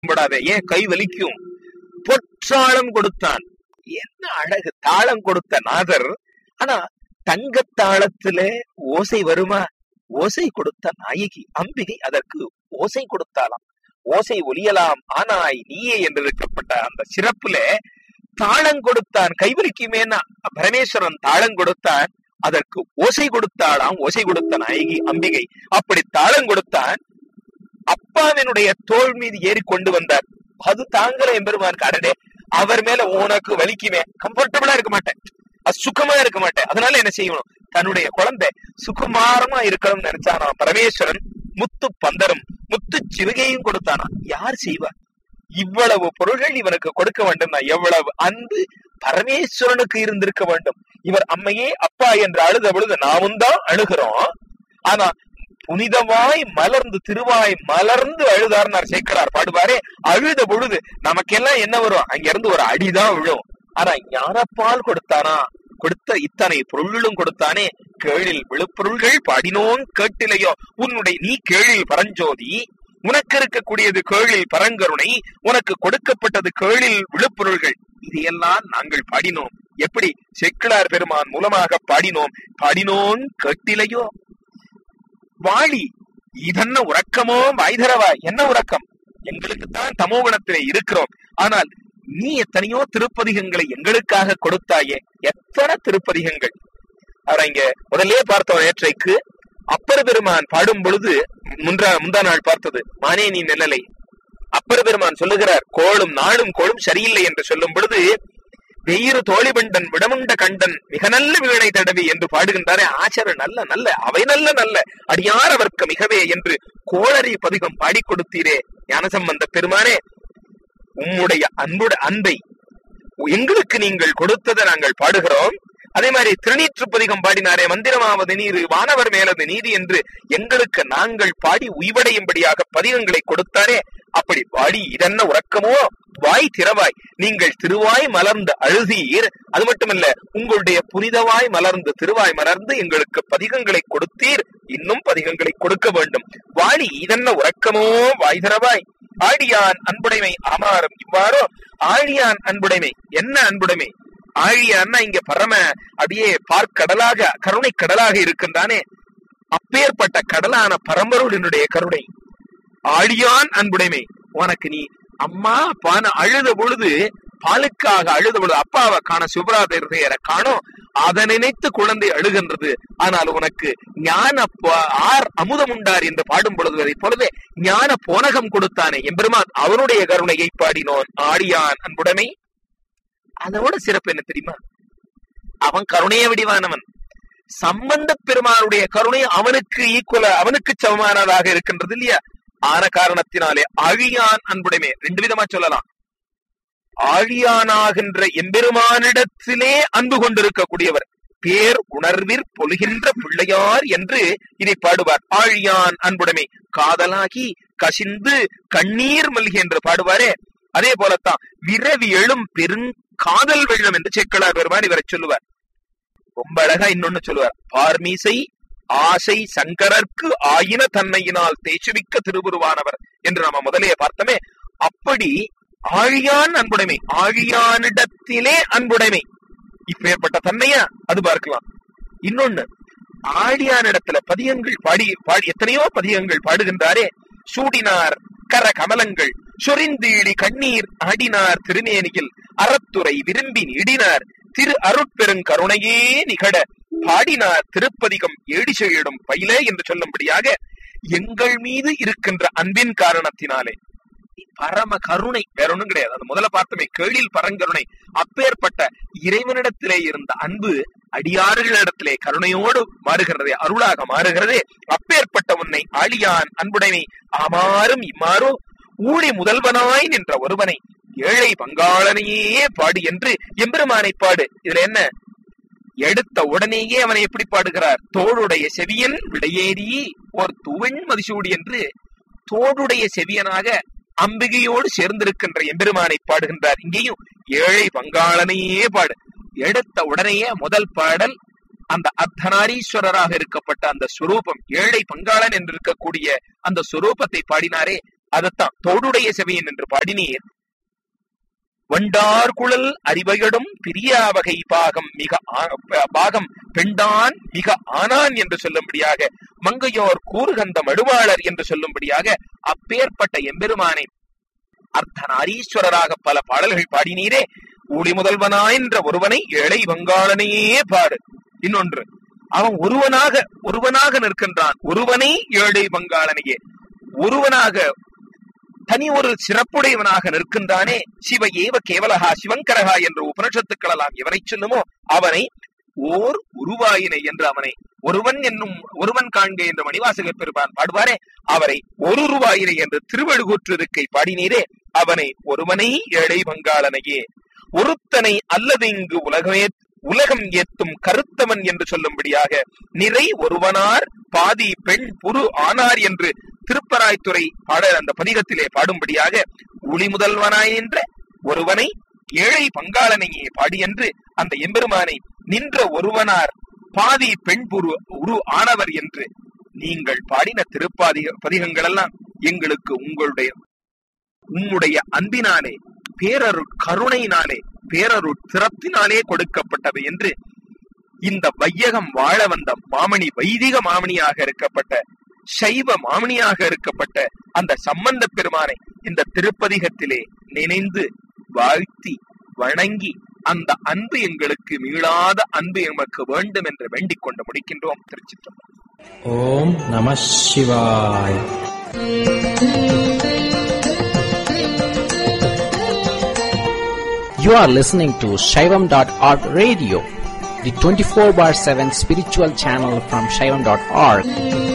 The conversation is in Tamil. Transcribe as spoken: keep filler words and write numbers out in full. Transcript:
ஏன் கை வலிக்கும்? பொற்றாளம் கொடுத்தான். என்ன அழகு! தாளம் கொடுத்த நாதர். ஆனா தங்க தாளத்திலே ஓசை வருமா? ஓசை கொடுத்த நாயகி அம்பிகை அதற்கு ஓசை கொடுத்தாலாம். ஓசை ஒலியலாம் ஆனாய் நீயே என்று இருக்கப்பட்ட அந்த சிறப்புல தாளம் கொடுத்தான். கைவலிக்குமேனா பரமேஸ்வரன் தாளம் கொடுத்தான், அதற்கு ஓசை கொடுத்தாளாம். ஓசை கொடுத்த நாயகி அம்பிகை. அப்படி தாளம் கொடுத்தான். அப்பாவினுடைய தோல் மீது ஏறி கொண்டு வந்தார். அது தாங்கல எம்பெருமான். கடனே அவர் மேல உனக்கு வலிக்குமே, கம்ஃபர்டபுளா இருக்க மாட்டேன், அது சுகமா இருக்க மாட்டேன். அதனால என்ன செய்யணும்? தன்னுடைய குழந்தை சுகுமாரமா இருக்கணும்னு நினைச்சானா பரமேஸ்வரன். முத்து பந்தரும் முத்து சிறுகையும் கொடுத்தானா. யார் செய்வார்? இவ்வளவு பொருள்கள் இவனுக்கு கொடுக்க வேண்டும். எவ்வளவு அன்பு பரமேஸ்வரனுக்கு இருந்திருக்க வேண்டும். இவர் அம்மையே அப்பா என்று அழுத பொழுது நாமும் தான் அழுகிறோம். ஆனா புனிதமாய் மலர்ந்து திருவாய் மலர்ந்து அழுதார்னார் சேக்கரார் பாடுவாரே. அழுத பொழுது நமக்கெல்லாம் என்ன வரும்? அங்க இருந்து ஒரு அடிதான் விழும். ஆனா ஞானப்பால் கொடுத்தானா? கொடுத்த இத்தனை பொருள்களும் கொடுத்தானே. கேளில் விழுப்பொருள்கள் பாடினோன் கேட்டிலையோ. உன்னுடைய நீ கேளில் பரஞ்சோதி, உனக்கு இருக்கக்கூடியது கேளில் பரங்கருணை, உனக்கு கொடுக்கப்பட்டது கேளில் விழுப்பொருள்கள். இதையெல்லாம் நாங்கள் பாடினோம். எப்படி? சேக்கிழார் பெருமான் மூலமாக பாடினோம். பாடினோன் கேட்டிலையோ. வாழி இதென்ன உறக்கமோ வாய்தரவா. என்ன உறக்கம்? எங்களுக்குத்தான் தமோகுணத்திலே இருக்கிறோம். ஆனால் நீ எத்தனையோ திருப்பதிகங்களை எங்களுக்காக கொடுத்தாயே. எத்தனை திருப்பதிகங்கள்! அவரை இங்க முதல்ல பார்த்தோம். நேற்றைக்கு அப்பர் பெருமான் பாடும் பொழுது முன்றா முந்தா நாள் பார்த்தது மானே நீ நெல்லலை. அப்பர் பெருமான் சொல்லுகிறார், கோளும் நாளும் கோளும் சரியில்லை என்று சொல்லும் பொழுது வெயிறு தோழிபண்டன் விடமுண்ட கண்டன் மிக நல்ல வீணை தடவி என்று பாடுகின்றாரே. ஆச்சர நல்ல நல்ல அவை நல்ல நல்ல அடியார் அவர்க்கு மிகவே என்று கோளறி பதிகம் பாடி கொடுத்தீரே ஞானசம்பந்த பெருமானே. உம்முடைய அன்புட அன்பை எங்களுக்கு நீங்கள் கொடுத்ததை நாங்கள் பாடுகிறோம். அதே மாதிரி திருநீற்று பதிகம் பாடினாரே, மந்திரமாவது நீர் வானவர் மேலது நீதி என்று எங்களுக்கு நாங்கள் பாடி உய்வடையும்படியாக பதிகங்களை கொடுத்தாரே. அப்படி பாடி இதென்ன உறக்கமோ வாய் திறவாய், நீங்கள் திருவாய் மலர்ந்து அழுதீர். அது மட்டுமல்ல, உங்களுடைய புனிதவாய் மலர்ந்து திருவாய் மலர்ந்து எங்களுக்கு பதிகங்களை கொடுத்தீர். இன்னும் பதிகங்களை கொடுக்க வேண்டும். வாழி இதென்ன உறக்கமோ வாய் திறவாய். ஆழியான் அன்புடைமை ஆமாறும் இவ்வாறோ. ஆழியான் அன்புடைமை என்ன அன்புடைமை? ஆழியான்னா இங்க பரம அப்படியே பார்க்கடலாக கருணை கடலாக இருக்கின்றானே. அப்பேற்பட்ட கடலான பரம்பொருளினுடைய கருணை. ஆழியான் அன்புடைமை. உனக்கு நீ அம்மா அப்பான்னு அழுத பொழுது, பாலுக்காக அழுத பொழுது அப்பாவை காண சிவராத்திர காணோம், அதை நினைத்து குழந்தை அழுகின்றது. ஆனால் உனக்கு ஞான ஆர் அமுதம் உண்டார் என்று பாடும் பொழுது அதை போலவே ஞான போனகம் கொடுத்தானே எம்பெருமான், அவனுடைய கருணையை பாடினோன். ஆழியான் அன்புடைமை. அதோட சிறப்பு என்ன தெரியுமா? அவன் கருணைய வடிவானவன். சம்பந்த பெருமானுடைய கருணை அவனுக்கு ஈக்குவல அவனுக்கு சமமானதாக இருக்கின்றது இல்லையா? ஆன காரணத்தினாலே ஆழியான் அன்புடைமை ரெண்டு விதமா சொல்லலாம். ஆழியானாகின்ற எம்பெருமானிடத்திலே அன்பு கொண்டிருக்கக்கூடியவர், பேர் உணர்விற் பொழுகின்ற பிள்ளையார் என்று இதை பாடுவார். ஆழியான் அன்புடைமை. காதலாகி கசிந்து கண்ணீர் மல்கி என்று பாடுவாரே. அதே போலத்தான் விரவி எழும் பெருங்காதல் வெள்ளம் என்று சேக்கிழார் பெருமான் இவரை சொல்லுவார். ரொம்ப அழகா இன்னொன்னு சொல்லுவார். பார்மீசை ஆசை சங்கரர்க்கு ஆயின தன்மையினால் தேச்சுவிக்க திருவுருவானவர் என்று நாம முதலே பார்த்தோமே. அப்படி ஆழியான் அன்புடைமை, ஆழியானிடத்திலே அன்புடைமை. இப்ப ஏற்பட்ட தன்மையா அது பார்க்கலாம். இன்னொன்னு, ஆழியானிடத்துல பதியங்கள் பாடி பாடி எத்தனையோ பதியங்கள் பாடுகின்றாரே. சூடினார் கர கமலங்கள் சொரிந்தீடி கண்ணீர் ஆடினார் திருமேனியில் அறத்துறை விரும்பி நீடினார் திரு அருட்பெருங்கருணையே நிகழ பாடினார் திருப்பதிகம் ஏடிசையிடும் பயிலே என்று சொல்லும்படியாக எங்கள் மீது இருக்கின்ற அன்பின் காரணத்தினாலே பரம கருணை, வேற ஒண்ணும் கிடையாது. அது முதல்ல பார்த்தமே கேளில் பரங்கருணை. அப்பேற்பட்ட இறைவனிடத்திலே இருந்த அன்பு அடியார்களிடத்திலே கருணையோடு மாறுகிறதே, அருளாக மாறுகிறதே. அப்பேற்பட்ட உன்னை ஆழியான் அன்புடைமை ஆமாறும் இம்மாறோ ஊழி முதல்வனாய் நின்ற ஒருவனை ஏழை பங்காளனையே பாடு என்று எம்பெருமானை பாடு. இதுல என்ன? எடுத்த உடனேயே அவனை எப்படி பாடுகிறார்? தோளுடைய செவியன் விடையேறி ஒரு துவன் மதிசூடி என்று தோளுடைய செவியனாக அம்பிகையோடு சேர்ந்திருக்கின்ற எம்பெருமானை பாடுகின்றார். இங்கேயும் ஏழை பங்காளனையே பாடு. எடுத்த உடனேயே முதல் பாடல் அந்த அர்த்தநாரீஸ்வரராக இருக்கப்பட்ட அந்த சுரூபம், ஏழை பங்காளன் என்று இருக்கக்கூடிய அந்த சுரூபத்தை பாடினாரே. அதத்தான் தோடுடைய செவியன் என்று பாடினீர். வண்டார் குழல் அறிவையடும் பிரியாவகை பாகம் மிக பாகம் பெண்டான் மிக ஆனான் என்று சொல்லும்படியாக, மங்கையோர் கூறுகந்த மடுவாளர் என்று சொல்லும்படியாக அப்பேற்பட்ட எம்பெருமானை அர்த்தநாரீஸ்வரராக பல பாடல்கள் பாடினீரே. ஊழி முதல்வனா என்ற ஒருவனை ஏழை வங்காளனையே பாடு. இன்னொன்று, அவன் ஒருவனாக ஒருவனாக நிற்கின்றான். ஒருவனை ஏழை வங்காளனையே, ஒருவனாக தனி ஒரு சிறப்புடையவனாக நிற்கின்றானே. சிவ ஏவ கேவலகா சிவங்கரகா என்று உபனிஷத்துக்கள் எல்லாம் எவனை சொல்லுமோ அவனை ஓர் உருவாயினை என்று, அவனை ஒருவன் என்னும் ஒருவன் காண்க என்று மணிவாசக பெருமான் பாடுவாரே, அவரை ஒரு உருவாயினை என்று திருவழுகூற்று இருக்கை பாடினீரே. அவனை ஒருவனை ஏழை வங்காளனையே, ஒருத்தனை அல்லது இங்கு உலகமே உலகம் ஏத்தும் கருத்தவன் என்று சொல்லும்படியாக நிறை ஒருவனார் பாதி பெண் புரு ஆனார் என்று திருப்பராய்த்துறை பாடல் அந்த பதிகத்திலே பாடும்படியாக ஒளி முதல்வனாய் என்ற ஒருவனை ஏழை பங்காளனையே பாடி என்று அந்த எம்பெருமானை நின்ற ஒருவனார் பாதி பெண் புரு உரு ஆனவர் என்று நீங்கள் பாடின திருப்பாதி பதிகங்கள் எல்லாம் எங்களுக்கு உங்களுடைய உம்முடைய அன்பினாலே, பேரருட் கருணையினாலே, பேரருட் திறத்தினாலே கொடுக்கப்பட்டவை என்று இந்த வையகம் வாழ வந்த மாமணி, வைதிக மாமணியாக இருக்கப்பட்ட, சைவ மாமணியாக இருக்கப்பட்ட அந்த சம்பந்த பெருமானை இந்த திருப்பதிகத்திலே நினைந்து வாழ்த்தி வணங்கி அந்த அன்பு எங்களுக்கு மீளாத அன்பு எமக்கு வேண்டும் என்று வேண்டிக் கொண்டு முடிக்கின்றோம். திருச்சிற்றம்பலம். ஓம் நம சிவாய. You are listening to Shaivam dot org radio, the twenty-four bar seven spiritual channel from Shaivam dot org.